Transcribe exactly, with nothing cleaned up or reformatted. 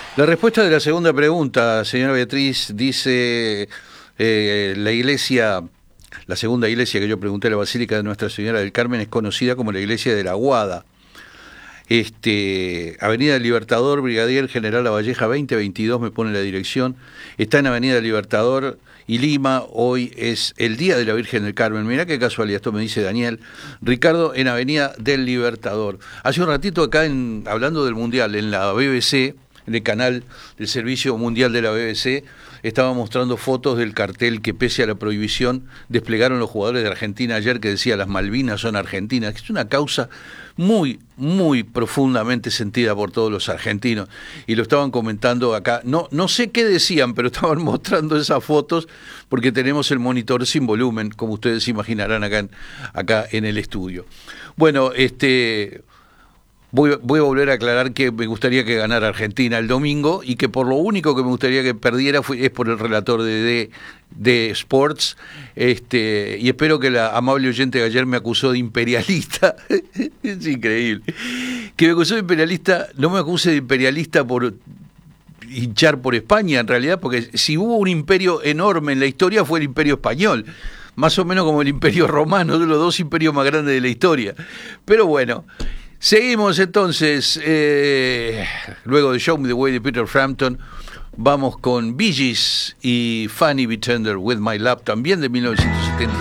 La respuesta de la segunda pregunta, señora Beatriz, dice eh, la iglesia, la segunda iglesia que yo pregunté, la Basílica de Nuestra Señora del Carmen, es conocida como la iglesia de la Aguada. Este, Avenida del Libertador, Brigadier General Lavalleja veinte veintidós, me pone la dirección. Está en Avenida del Libertador y Lima. Hoy es el Día de la Virgen del Carmen. Mirá qué casualidad, esto me dice Daniel. Ricardo, en Avenida del Libertador. Hace un ratito acá, en, hablando del Mundial, en la B B C, en el canal del Servicio Mundial de la B B C, estaba mostrando fotos del cartel que, pese a la prohibición, desplegaron los jugadores de Argentina ayer, que decía las Malvinas son argentinas, que es una causa muy, muy profundamente sentida por todos los argentinos, y lo estaban comentando acá. No, no sé qué decían, pero estaban mostrando esas fotos porque tenemos el monitor sin volumen, como ustedes imaginarán acá en, acá en el estudio. Bueno, este... Voy, voy a volver a aclarar que me gustaría que ganara Argentina el domingo, y que por lo único que me gustaría que perdiera fue, es por el relator de, de, de Sports, este, y espero que la amable oyente de ayer me acusó de imperialista. Es increíble. Que me acusó de imperialista, no me acuse de imperialista por hinchar por España, en realidad, porque si hubo un imperio enorme en la historia fue el Imperio Español, más o menos como el Imperio Romano, de los dos imperios más grandes de la historia. Pero bueno, seguimos entonces, eh, luego de Show Me the Way de Peter Frampton, vamos con Bee Gees y Fanny Be Tender With My Love, también de mil novecientos setenta y cinco.